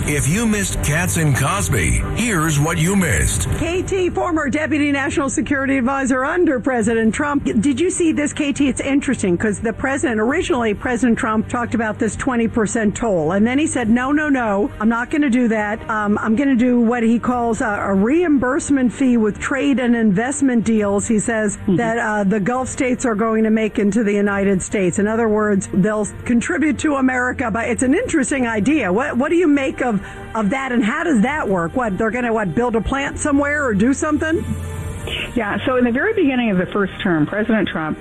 If you missed Katz and Cosby, here's what you missed. KT, former Deputy National Security Advisor under President Trump. Did you see this, KT? It's interesting because originally President Trump talked about this 20% toll. And then he said, no, I'm not going to do that. I'm going to do what he calls a reimbursement fee with trade and investment deals. He says that the Gulf states are going to make into the United States. In other words, they'll contribute to America. But it's an interesting idea. What do you make of that, and how does that work? What, they're going to build a plant somewhere or do something? Yeah, so in the very beginning of the first term, President Trump,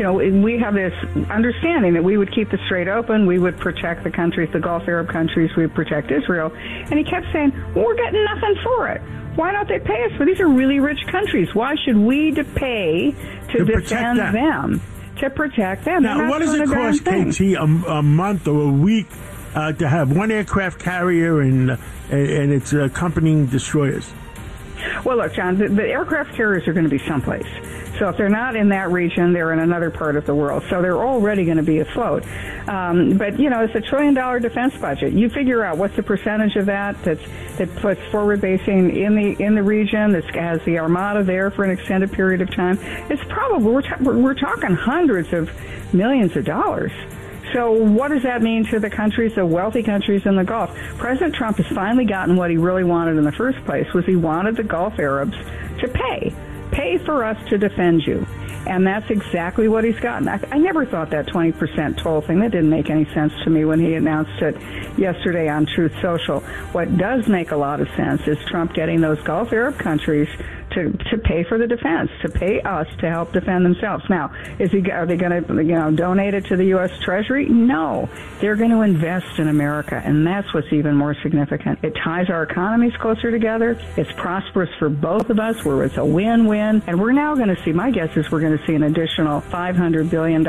we have this understanding that we would keep the Strait open, we would protect the countries, the Gulf Arab countries, we would protect Israel, and he kept saying, well, we're getting nothing for it. Why don't they pay us for? These are really rich countries. Why should we pay to defend them? To protect them. Now, what does it cost, KT, a month or a week to have one aircraft carrier and its accompanying destroyers? Well, look, John, the aircraft carriers are going to be someplace. So if they're not in that region, they're in another part of the world. So they're already going to be afloat. But, it's $1 trillion defense budget. You figure out what's the percentage of that puts forward basing in the region, that has the Armada there for an extended period of time. It's probably, we're talking hundreds of millions of dollars. So what does that mean to the countries, the wealthy countries in the Gulf? President Trump has finally gotten what he really wanted in the first place, was he wanted the Gulf Arabs to pay for us to defend you. And that's exactly what he's gotten. I never thought that 20% toll thing, that didn't make any sense to me when he announced it yesterday on Truth Social. What does make a lot of sense is Trump getting those Gulf Arab countries to pay for the defense, to pay us to help defend themselves. Now, are they going to donate it to the U.S. Treasury? No, they're going to invest in America, and that's what's even more significant. It ties our economies closer together. It's prosperous for both of us, where it's a win-win. And we're now going to see, my guess is we're going to see an additional $500 billion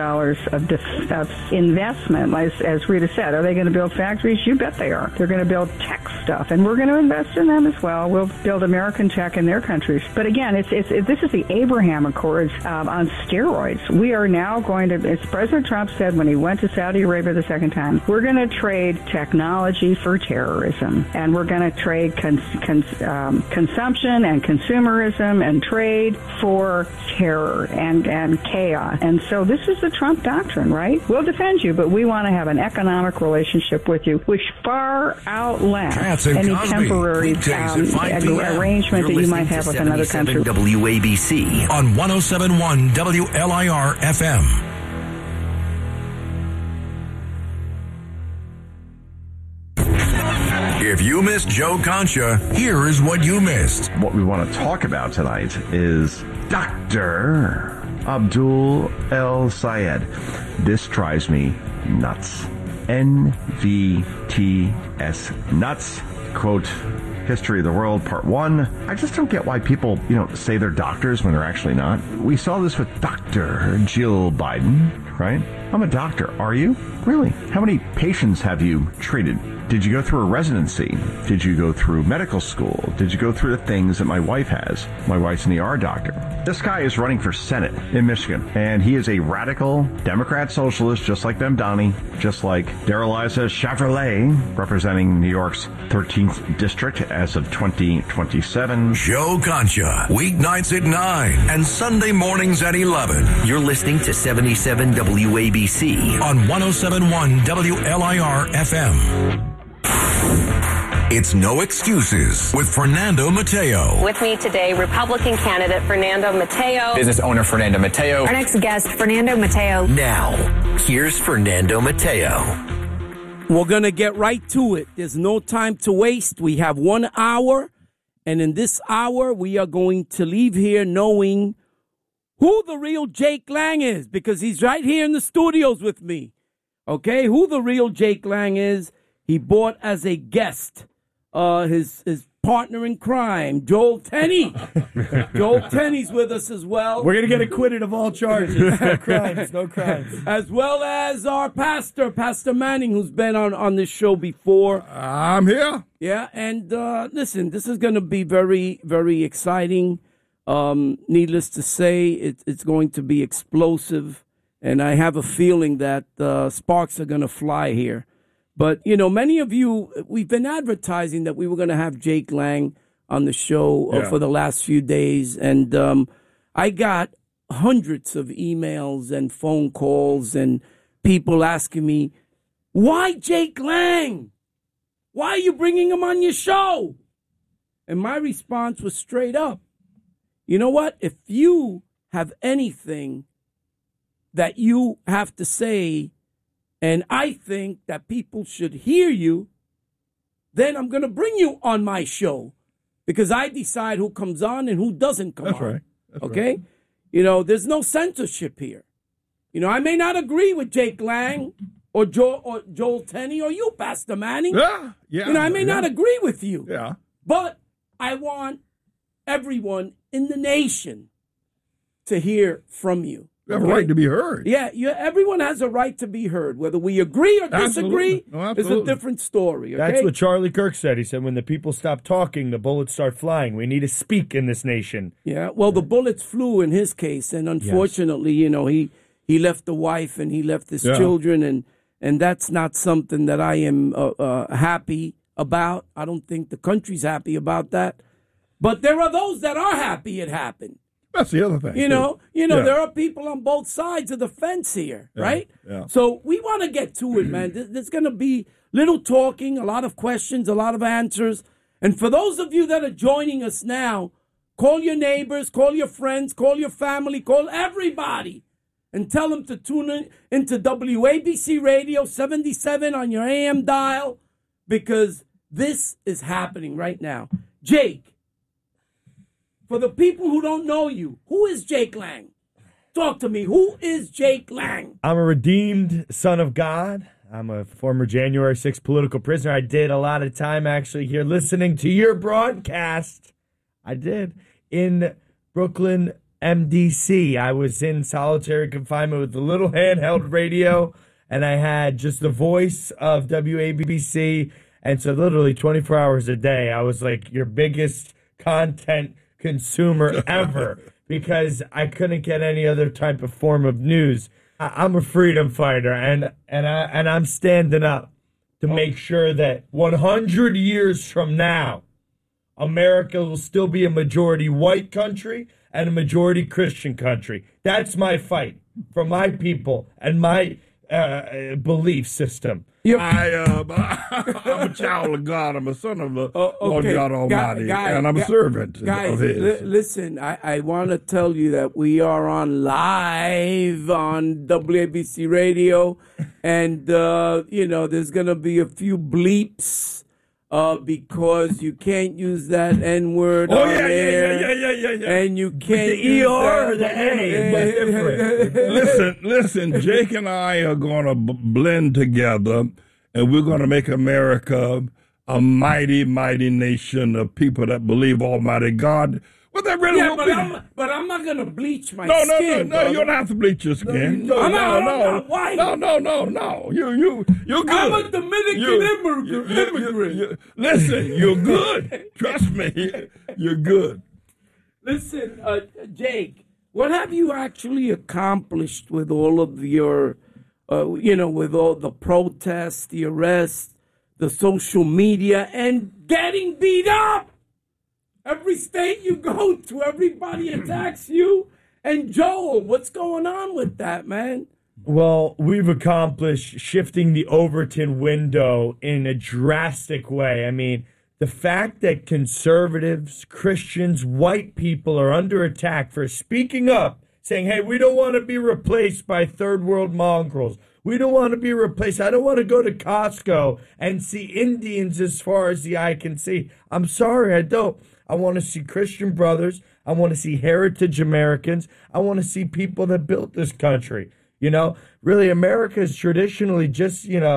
of investment. As Rita said, are they going to build factories? You bet they are. They're going to build tech stuff, and we're going to invest in them as well. We'll build American tech in their countries. But again, this is the Abraham Accords on steroids. We are now going to, as President Trump said when he went to Saudi Arabia the second time, we're going to trade technology for terrorism, and we're going to trade consumption and consumerism and trade for terror and chaos. And so this is the Trump doctrine, right? We'll defend you, but we want to have an economic relationship with you, which far outlasts any temporary arrangement that you might have with another country. WABC on 107.1 WLIR FM. If you missed Joe Concha, here is what you missed. What we want to talk about tonight is Dr. Abdul El Sayed. This drives me nuts. NVTS nuts. Quote, History of the World, Part 1. I just don't get why people, say they're doctors when they're actually not. We saw this with Dr. Jill Biden, right? I'm a doctor. Are you? Really? How many patients have you treated? Did you go through a residency? Did you go through medical school? Did you go through the things that my wife has? My wife's an ER doctor. This guy is running for Senate in Michigan, and he is a radical Democrat socialist, just like Mamdani, just like Darrell-Issa Chevrolet, representing New York's 13th district as of 2027. Joe Concha, weeknights at 9 and Sunday mornings at 11. You're listening to 77 WABC on 107.1 WLIR FM. It's No Excuses with Fernando Mateo. With me today, Republican candidate Fernando Mateo. Business owner Fernando Mateo. Our next guest, Fernando Mateo. Now, here's Fernando Mateo. We're going to get right to it. There's no time to waste. We have 1 hour, and in this hour, we are going to leave here knowing who the real Jake Lang is, because he's right here in the studios with me. Okay, who the real Jake Lang is. He bought as a guest his partner in crime, Joel Tenney. Joel Tenney's with us as well. We're going to get acquitted of all charges. No crimes, no crimes. As well as our pastor, Pastor Manning, who's been on this show before. I'm here. Yeah, and listen, this is going to be very, very exciting. Needless to say, it's going to be explosive, and I have a feeling that sparks are going to fly here. But, you know, many of you, we've been advertising that we were going to have Jake Lang on the show for the last few days. And I got hundreds of emails and phone calls and people asking me, why Jake Lang? Why are you bringing him on your show? And my response was straight up. You know what? If you have anything that you have to say, and I think that people should hear you, then I'm going to bring you on my show because I decide who comes on and who doesn't come on. Right. That's okay? Right. You know, there's no censorship here. You know, I may not agree with Jake Lang or Joel Tenney or you, Pastor Manning. Yeah. You know, I may not agree with you. Yeah. But I want everyone in the nation to hear from you. You have a right to be heard. Yeah, everyone has a right to be heard. Whether we agree or disagree is a different story. Okay? That's what Charlie Kirk said. He said, when the people stop talking, the bullets start flying. We need to speak in this nation. Yeah, well, the bullets flew in his case, and unfortunately, you know, he left the wife and he left his children, and that's not something that I am happy about. I don't think the country's happy about that. But there are those that are happy it happened. That's the other thing. You know, there are people on both sides of the fence here, right? Yeah. So we want to get to it, man. There's going to be little talking, a lot of questions, a lot of answers. And for those of you that are joining us now, call your neighbors, call your friends, call your family, call everybody, and tell them to tune in into WABC Radio 77 on your AM dial, because this is happening right now. Jake, for the people who don't know you, who is Jake Lang? Talk to me. Who is Jake Lang? I'm a redeemed son of God. I'm a former January 6th political prisoner. I did a lot of time actually here listening to your broadcast. I did. In Brooklyn, MDC. I was in solitary confinement with the little handheld radio, and I had just the voice of WABC. And so literally 24 hours a day, I was like your biggest content consumer ever, because I couldn't get any other type of form of news. I'm a freedom fighter, and I'm standing up to make sure that 100 years from now, America will still be a majority white country and a majority Christian country. That's my fight for my people and my belief system. I'm a child of God. I'm a son of the Lord God Almighty, and I'm a servant of His. Listen, I want to tell you that we are on live on WABC Radio, and, there's going to be a few bleeps because you can't use that N-word on air. And you can't the ER or the A. Listen, Jake and I are going to blend together, and we're going to make America a mighty, mighty nation of people that believe Almighty God. Well, that really won't be. But I'm not going to bleach my No, skin. you don't have to bleach your skin. I'm not white. No. You're good. I'm a Dominican immigrant. Listen, you're good. Trust me, you're good. Listen, Jake, what have you actually accomplished with all of your, with all the protests, the arrests, the social media, and getting beat up? Every state you go to, everybody attacks you. And Joel, what's going on with that, man? Well, we've accomplished shifting the Overton window in a drastic way. I mean, the fact that conservatives, Christians, white people are under attack for speaking up, saying, hey, we don't want to be replaced by third world mongrels. We don't want to be replaced. I don't want to go to Costco and see Indians as far as the eye can see. I'm sorry, I don't. I want to see Christian brothers. I want to see heritage Americans. I want to see people that built this country. Really, America is traditionally just, 80,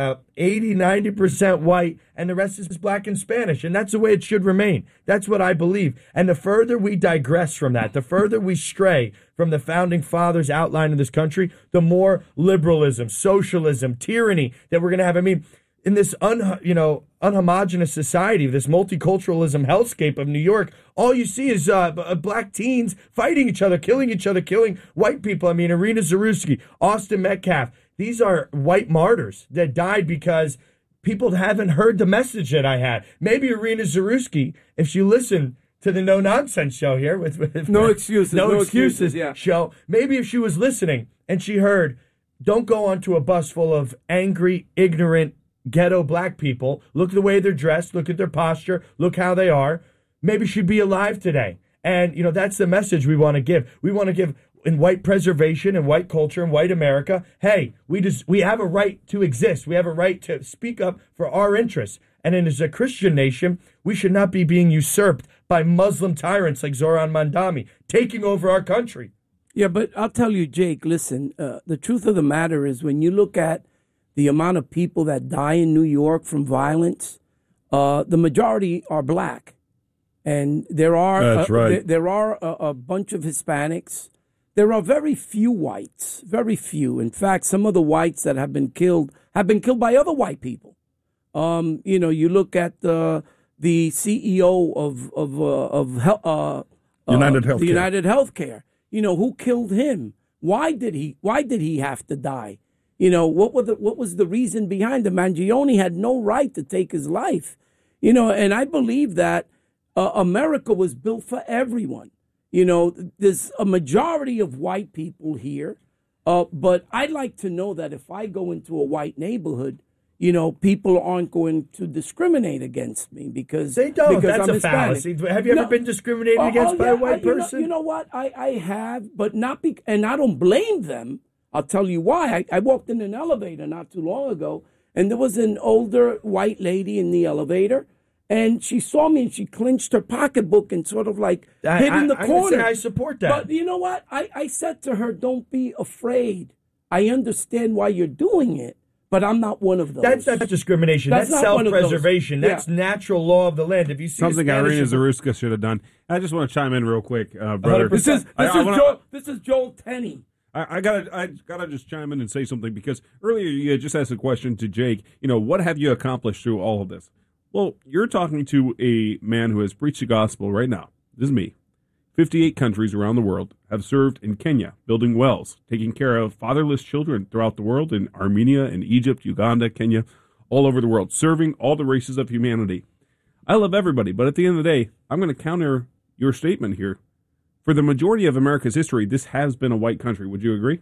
90% white, and the rest is black and Spanish. And that's the way it should remain. That's what I believe. And the further we digress from that, the further we stray from the founding fathers' outline of this country, the more liberalism, socialism, tyranny that we're going to have. I mean, in this unhomogeneous society, this multiculturalism hellscape of New York, all you see is black teens fighting each other, killing white people. I mean, Irina Zerusky, Austin Metcalf, These are white martyrs that died because people haven't heard the message that I had. Maybe Irina Zarusky, if she listened to the No Nonsense show here with No Excuses yeah. show, maybe if she was listening and she heard, don't go onto a bus full of angry, ignorant, ghetto black people. Look at the way they're dressed. Look at their posture. Look how they are. Maybe she'd be alive today. And, that's the message we want to give. We want to give in white preservation and white culture and white America, hey, we have a right to exist. We have a right to speak up for our interests. And as a Christian nation, we should not be being usurped by Muslim tyrants like Zoran Mandami taking over our country. Yeah, but I'll tell you, Jake, listen, the truth of the matter is when you look at the amount of people that die in New York from violence, the majority are black. And there are a bunch of Hispanics. There are very few whites, very few. In fact, some of the whites that have been killed by other white people. You look at the CEO of United Healthcare. The United Healthcare. Who killed him? Why did he have to die? What was the reason behind it? Mangione had no right to take his life. And I believe that America was built for everyone. There's a majority of white people here, but I'd like to know that if I go into a white neighborhood, people aren't going to discriminate against me because they don't. Because That's I'm a fallacy. Have you ever been discriminated against by a white person? You know what? I have, but not and I don't blame them. I'll tell you why. I walked in an elevator not too long ago, and there was an older white lady in the elevator, and she saw me and she clenched her pocketbook and sort of like hid in the corner. I support that. But you know what? I said to her, don't be afraid. I understand why you're doing it, but I'm not one of those. That's not discrimination. That's self-preservation. That's natural law of the land. If you see something Irina Zaruska should have done. I just want to chime in real quick, brother. This is Joel Tenney. I gotta just chime in and say something because earlier you just asked a question to Jake. What have you accomplished through all of this? Well, you're talking to a man who has preached the gospel right now. This is me. 58 countries around the world have served in Kenya, building wells, taking care of fatherless children throughout the world in Armenia and Egypt, Uganda, Kenya, all over the world, serving all the races of humanity. I love everybody, but at the end of the day, I'm going to counter your statement here. For the majority of America's history, this has been a white country. Would you agree?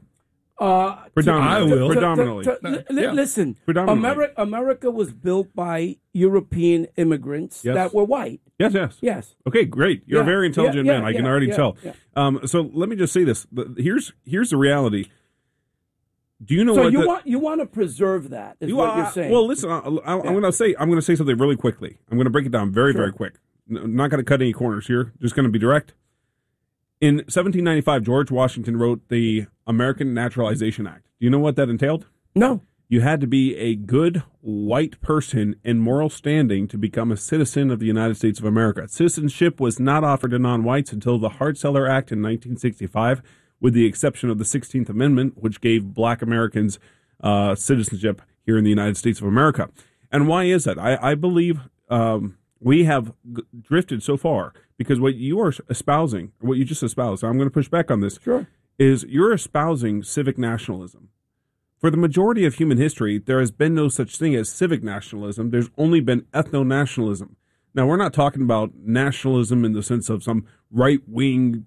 Predominantly. Listen, America was built by European immigrants that were white. Yes. Okay, great. You're a very intelligent man. I can already tell. Yeah. So let me just say this. Here's the reality. Do you know so what you want to preserve that? Is what you're saying? Well, listen. I'm going to say something really quickly. I'm going to break it down very quick. I'm not going to cut any corners here. Just going to be direct. In 1795, George Washington wrote the American Naturalization Act. Do you know what that entailed? No. You had to be a good white person in moral standing to become a citizen of the United States of America. Citizenship was not offered to non-whites until the Hart-Celler Act in 1965, with the exception of the 16th Amendment, which gave black Americans citizenship here in the United States of America. And why is that? I believe we have drifted so far because what you are espousing, or what you just espoused, so I'm going to push back on this, is you're espousing civic nationalism. For the majority of human history, there has been no such thing as civic nationalism. There's only been ethno-nationalism. Now, we're not talking about nationalism in the sense of some right-wing,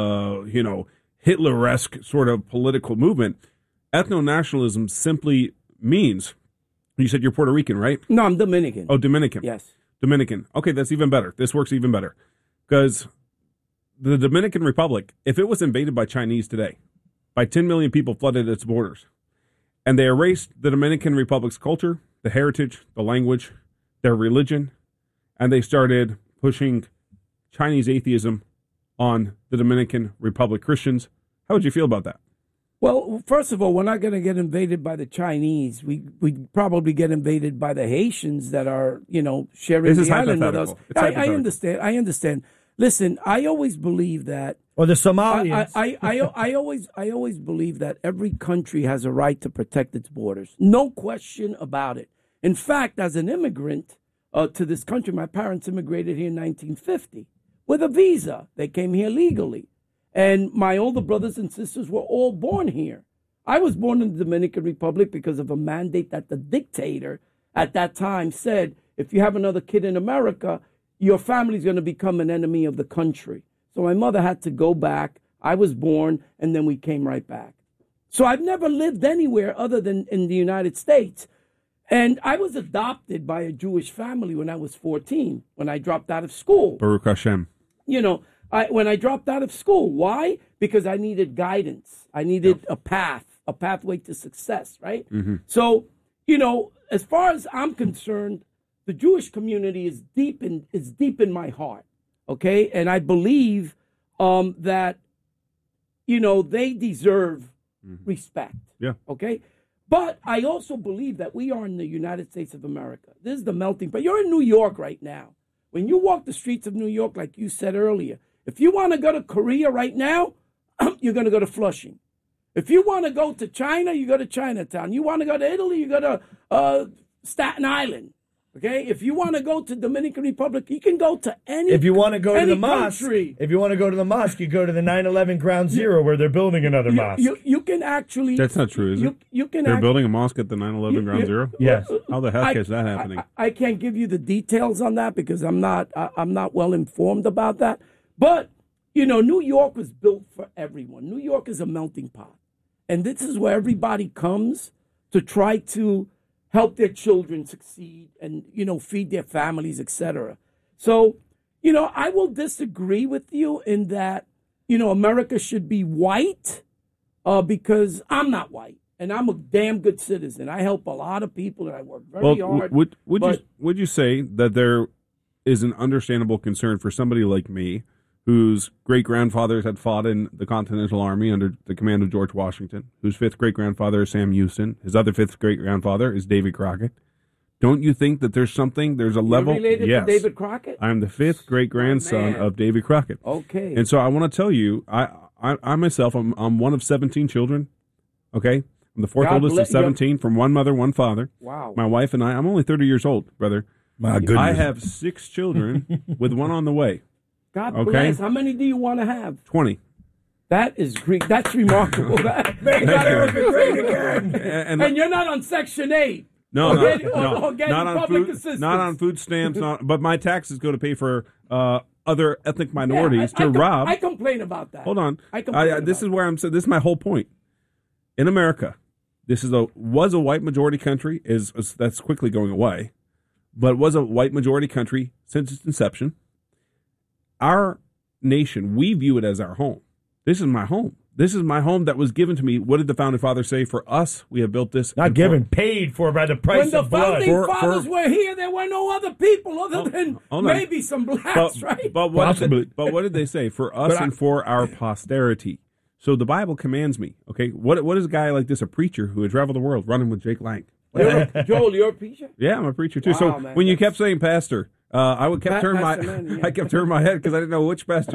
Hitler-esque sort of political movement. Ethno-nationalism simply means, you said you're Puerto Rican, right? No, I'm Dominican. Oh, Dominican. Yes. Dominican. Okay, that's even better. This works even better. Because the Dominican Republic, if it was invaded by Chinese today, by 10 million people flooded its borders, and they erased the Dominican Republic's culture, the heritage, the language, their religion, and they started pushing Chinese atheism on the Dominican Republic Christians, how would you feel about that? Well, first of all, we're not going to get invaded by the Chinese. We'd probably get invaded by the Haitians that are, sharing the island with us. I understand. Listen, I always believe that. Or the Somalians. I always believe that every country has a right to protect its borders. No question about it. In fact, as an immigrant to this country, my parents immigrated here in 1950 with a visa. They came here legally. And my older brothers and sisters were all born here. I was born in the Dominican Republic because of a mandate that the dictator at that time said, if you have another kid in America, your family's going to become an enemy of the country. So my mother had to go back. I was born, and then we came right back. So I've never lived anywhere other than in the United States. And I was adopted by a Jewish family when I was 14, when I dropped out of school. Baruch Hashem. You know, when I dropped out of school. Why? Because I needed guidance. I needed a pathway to success, right? Mm-hmm. So, you know, as far as I'm concerned, the Jewish community is deep in my heart, okay? And I believe that, you know, they deserve respect, okay? But I also believe that we are in the United States of America. This is the melting pot. You're in New York right now. When you walk the streets of New York, like you said earlier, if you want to go to Korea right now, you're going to go to Flushing. If you want to go to China, you go to Chinatown. You want to go to Italy, you go to Staten Island. Okay, if you want to go to Dominican Republic, you can go to any. If you want to go to the mosque, country. If you want to go to the mosque, you go to the 9/11 Ground Zero where they're building another mosque. You can actually. That's not true, is it? You can. They're building a mosque at the 9/11 Ground Zero. Yes. How the heck is that happening? I can't give you the details on that because I'm not well informed about that. But you know, New York was built for everyone. New York is a melting pot, and this is where everybody comes to try to help their children succeed and, you know, feed their families, etc. So, you know, I will disagree with you in that, you know, America should be white because I'm not white and I'm a damn good citizen. I help a lot of people and I work very hard. Would you say that there is an understandable concern for somebody like me whose great-grandfathers had fought in the Continental Army under the command of George Washington, whose fifth great-grandfather is Sam Houston, his other fifth great-grandfather is Davy Crockett? Don't you think that there's a level? You're related yes. to David Crockett? I'm the fifth great-grandson of Davy Crockett. Okay. And so I want to tell you, I myself, I'm one of 17 children, okay? I'm the fourth oldest of 17 from one mother, one father. Wow. My wife and I'm only 30 years old, brother. My goodness. I have 6 children with one on the way. God bless. How many do you want to have? 20. That is Greek. That's remarkable. Make America great again. And you're not on Section 8. No, getting not on public food. assistance. Not on food stamps. But my taxes go to pay for other ethnic minorities rob. I complain about that. Hold on. This is where I'm saying. This is my whole point. In America, this was a white majority country. That's quickly going away, but was a white majority country since its inception. Our nation, we view it as our home. This is my home. This is my home that was given to me. What did the founding fathers say? For us, we have built this. Not given, paid for by the price of blood. When the founding fathers were here, there were no other people other than maybe some blacks, right? But what did they say? For us and for our posterity. So the Bible commands me, okay? What is a guy like this, a preacher who had traveled the world running with Jake Lang? Joel, you're a preacher? Yeah, I'm a preacher too. Wow, so man, when you kept saying pastor, I kept turning my head because I didn't know which pastor